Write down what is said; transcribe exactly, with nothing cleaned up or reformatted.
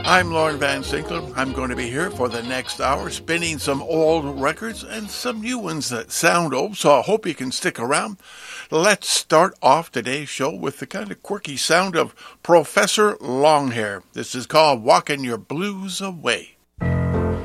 I'm Lauren Van Sinkler. I'm going to be here for the next hour, spinning some old records and some new ones that sound old, so I hope you can stick around. Let's start off today's show with the kind of quirky sound of Professor Longhair. This is called Walking Your Blues Away.